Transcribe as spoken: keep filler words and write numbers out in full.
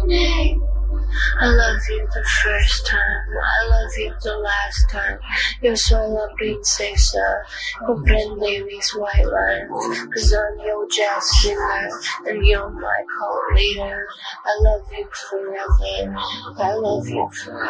I love you the first time, I love you the last time. You're solo princesa, comprende mis white lines. Cause I'm your jazz singer, and you're my cult leader. I love you forever, I love you forever.